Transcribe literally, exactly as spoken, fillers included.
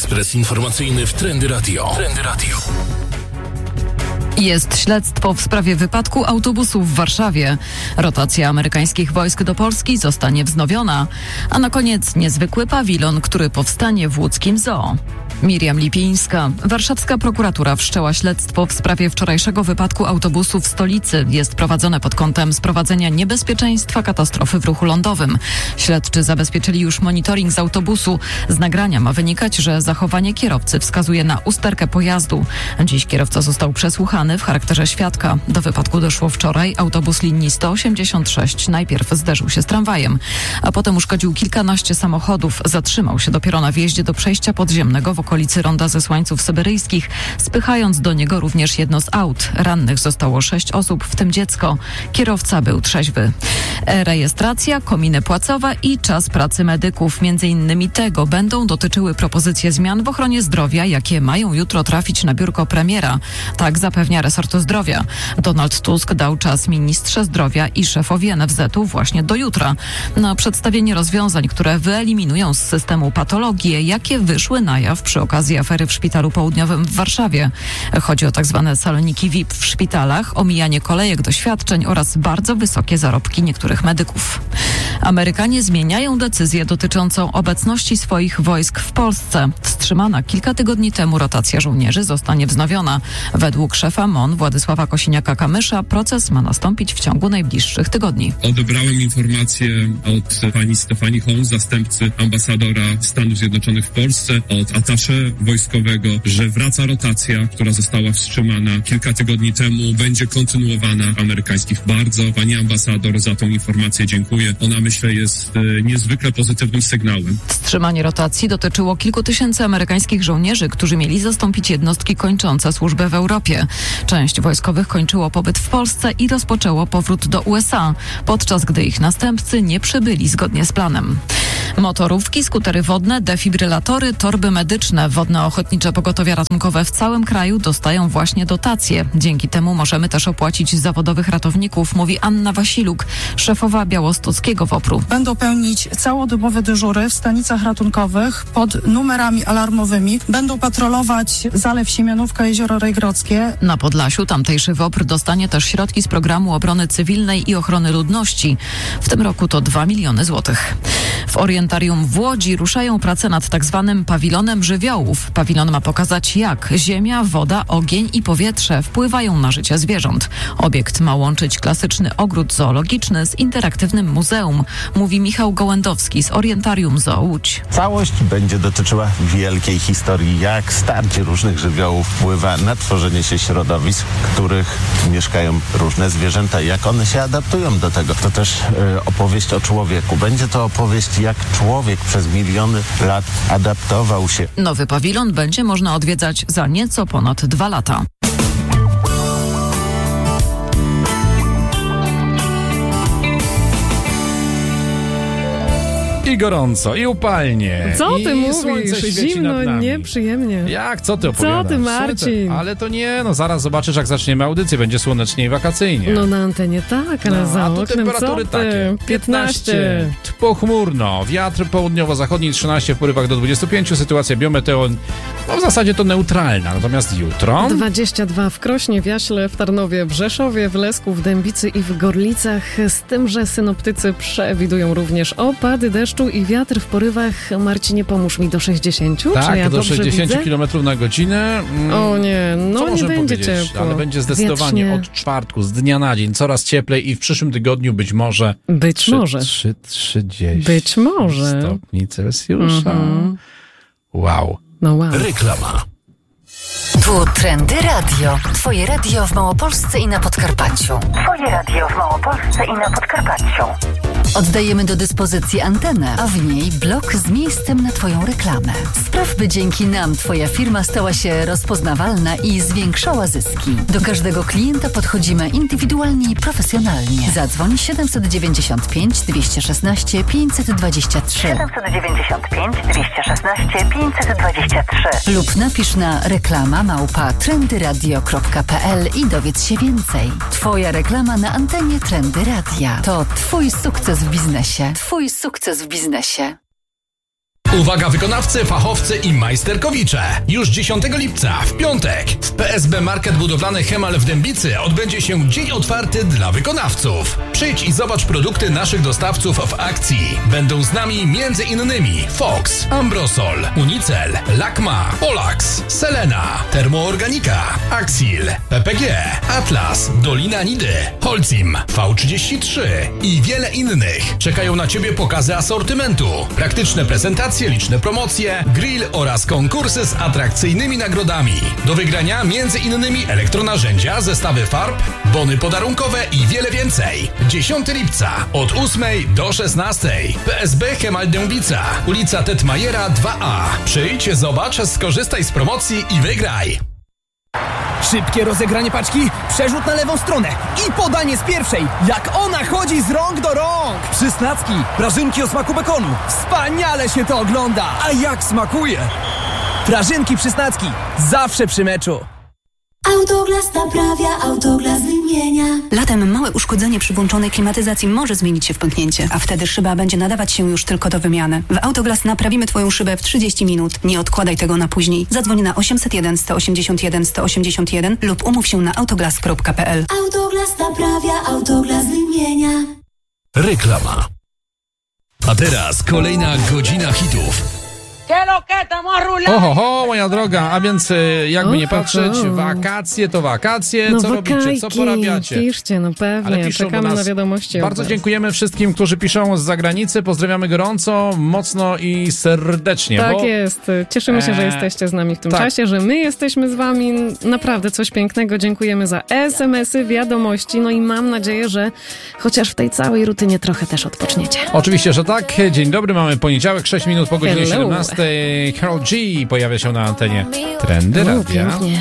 Ekspres informacyjny w Trendy Radio. Trendy Radio. Jest śledztwo w sprawie wypadku autobusu w Warszawie. Rotacja amerykańskich wojsk do Polski zostanie wznowiona. A na koniec niezwykły pawilon, który powstanie w łódzkim zoo. Miriam Lipińska. Warszawska prokuratura wszczęła śledztwo w sprawie wczorajszego wypadku autobusu w stolicy. Jest prowadzone pod kątem sprowadzenia niebezpieczeństwa katastrofy w ruchu lądowym. Śledczy zabezpieczyli już monitoring z autobusu. Z nagrania ma wynikać, że zachowanie kierowcy wskazuje na usterkę pojazdu. Dziś kierowca został przesłuchany w charakterze świadka. Do wypadku doszło wczoraj. Autobus linii sto osiemdziesiąt sześć najpierw zderzył się z tramwajem, a potem uszkodził kilkanaście samochodów. Zatrzymał się dopiero na wjeździe do przejścia podziemnego w okolicy Ronda Zesłańców Syberyjskich, spychając do niego również jedno z aut. Rannych zostało sześć osób, w tym dziecko. Kierowca był trzeźwy. Rejestracja, kominy płacowe i czas pracy medyków. Między innymi tego będą dotyczyły propozycje zmian w ochronie zdrowia, jakie mają jutro trafić na biurko premiera. Tak zapewnia resortu zdrowia. Donald Tusk dał czas ministrze zdrowia i szefowi N F Z-u właśnie do jutra na przedstawienie rozwiązań, które wyeliminują z systemu patologie, jakie wyszły na jaw przy okazji afery w Szpitalu Południowym w Warszawie. Chodzi o tak zwane saloniki V I P w szpitalach, omijanie kolejek do świadczeń oraz bardzo wysokie zarobki niektórych medyków. Amerykanie zmieniają decyzję dotyczącą obecności swoich wojsk w Polsce. Wstrzymana kilka tygodni temu rotacja żołnierzy zostanie wznowiona. Według szefa M O N Władysława Kosiniaka-Kamysza proces ma nastąpić w ciągu najbliższych tygodni. Odebrałem informację od pani Stefanii Holmes, zastępcy ambasadora Stanów Zjednoczonych w Polsce, od atasze wojskowego, że wraca rotacja, która została wstrzymana kilka tygodni temu, będzie kontynuowana w amerykańskich. Bardzo pani ambasador za tą informację dziękuję. Ona, myślę, jest e, niezwykle pozytywnym sygnałem. Wstrzymanie rotacji dotyczyło kilku tysięcy amerykańskich żołnierzy, którzy mieli zastąpić jednostki kończące służbę w Europie. Część wojskowych kończyło pobyt w Polsce i rozpoczęło powrót do U S A, podczas gdy ich następcy nie przybyli zgodnie z planem. Motorówki, skutery wodne, defibrylatory, torby medyczne, wodne ochotnicze pogotowia ratunkowe w całym kraju dostają właśnie dotacje. Dzięki temu możemy też opłacić zawodowych ratowników, mówi Anna Wasiluk, szefowa białostockiego W O P R u. Będą pełnić całodobowe dyżury w stanicach ratunkowych pod numerami alarmowymi. Będą patrolować Zalew Siemianówka, Jezioro Rejgrodzkie. Na Podlasiu tamtejszy W O P R dostanie też środki z programu obrony cywilnej i ochrony ludności. W tym roku to dwa miliony złotych. W Orientarium w Łodzi ruszają prace nad tak zwanym pawilonem żywiołów. Pawilon ma pokazać, jak ziemia, woda, ogień i powietrze wpływają na życie zwierząt. Obiekt ma łączyć klasyczny ogród zoologiczny z interaktywnym muzeum, mówi Michał Gołędowski z Orientarium Zoo Łódź. Całość będzie dotyczyła wielkiej historii, jak starcie różnych żywiołów wpływa na tworzenie się środowisk, w których mieszkają różne zwierzęta, jak one się adaptują do tego. To też y, opowieść o człowieku. Będzie to opowieść, jak człowiek przez miliony lat adaptował się. Nowy pawilon będzie można odwiedzać za nieco ponad dwa lata. I gorąco, i upalnie. Co ty I mówisz? Zimno, nieprzyjemnie. Jak? Co ty opowiadasz? Co ty, Marcin? Co ty? Ale to nie, no zaraz zobaczysz, jak zaczniemy audycję. Będzie słonecznie i wakacyjnie. No na antenie tak, ale no, za a tu oknem temperatury co ty? takie. piętnaście. Pochmurno. Wiatr południowo-zachodni trzynaście, w porywach do dwudziestu pięciu. Sytuacja biometeo, no w zasadzie to neutralna. Natomiast jutro... dwadzieścia dwa w Krośnie, w Jaśle, w Tarnowie, w Rzeszowie, w Lesku, w Dębicy i w Gorlicach. Z tym, że synoptycy przewidują również opady deszczu i wiatr w porywach, Marcinie, pomóż mi, do sześćdziesięciu? Tak, Czy ja do sześćdziesięciu kilometrów na godzinę. Mm, o nie, no nie będzie powiedzieć? ciepło. Ale będzie zdecydowanie Wiecznie. od czwartku, z dnia na dzień, coraz cieplej i w przyszłym tygodniu być może... Być trzy, może. trzy, trzydzieści Być może. stopni Celsjusza. Mm-hmm. Wow. No wow. Reklama. Tu Trendy Radio. Twoje radio w Małopolsce i na Podkarpaciu. Twoje radio w Małopolsce i na Podkarpaciu. Oddajemy do dyspozycji antenę, a w niej blok z miejscem na Twoją reklamę. Spraw, by dzięki nam Twoja firma stała się rozpoznawalna i zwiększała zyski. Do każdego klienta podchodzimy indywidualnie i profesjonalnie. Zadzwoń siedemset dziewięćdziesiąt pięć dwieście szesnaście pięćset dwadzieścia trzy siedemset dziewięćdziesiąt pięć dwieście szesnaście pięćset dwadzieścia trzy lub napisz na reklama małpa trendyradio kropka p l i dowiedz się więcej. Twoja reklama na antenie Trendy Radia to Twój sukces w biznesie. Twój sukces w biznesie. Uwaga wykonawcy, fachowcy i majsterkowicze. Już dziesiątego lipca, w piątek, w P S B Market Budowlany Hemal w Dębicy odbędzie się dzień otwarty dla wykonawców. Przyjdź i zobacz produkty naszych dostawców w akcji. Będą z nami między innymi Fox, Ambrosol, Unicel, Lakma, Polax, Selena, Termoorganika, Axil, P P G, Atlas, Dolina Nidy, Holcim, V trzydzieści trzy i wiele innych. Czekają na Ciebie pokazy asortymentu, praktyczne prezentacje, liczne promocje, grill oraz konkursy z atrakcyjnymi nagrodami. Do wygrania między innymi elektronarzędzia, zestawy farb, bony podarunkowe i wiele więcej. dziesiątego lipca od ósmej do szesnastej. P S B Hemal Dębica, ulica Tetmajera dwa A. Przyjdź, zobacz, skorzystaj z promocji i wygraj. Szybkie rozegranie paczki, przerzut na lewą stronę i podanie z pierwszej. Jak ona chodzi z rąk do rąk. Przysnacki, prażynki o smaku bekonu. Wspaniale się to ogląda. A jak smakuje? Prażynki Przysnacki, zawsze przy meczu. Autoglas naprawia, Autoglas wymienia. Latem małe uszkodzenie przy włączonej klimatyzacji może zmienić się w pęknięcie, a wtedy szyba będzie nadawać się już tylko do wymiany. W Autoglas naprawimy Twoją szybę w trzydzieści minut. Nie odkładaj tego na później. Zadzwoń na osiemset jeden, sto osiemdziesiąt jeden, sto osiemdziesiąt jeden lub umów się na autoglas kropka p l. Autoglas naprawia, Autoglas wymienia. Reklama. A teraz kolejna godzina hitów. Oho, ho, moja droga, a więc y, jakby nie patrzeć, wakacje to wakacje, no co robicie, co porabiacie? Piszcie, no pewnie, piszą czekamy do nas. na wiadomości. Bardzo dziękujemy wszystkim, którzy piszą z zagranicy, pozdrawiamy gorąco, mocno i serdecznie. Tak bo... jest, cieszymy się, że jesteście z nami w tym tak. czasie, że my jesteśmy z wami, naprawdę coś pięknego, dziękujemy za es em esy, wiadomości, no i mam nadzieję, że chociaż w tej całej rutynie trochę też odpoczniecie. Oczywiście, że tak. Dzień dobry, mamy poniedziałek, sześć minut po godzinie Hello. siedemnastej. Karol G pojawia się na antenie Trendy O, Radia. pięknie.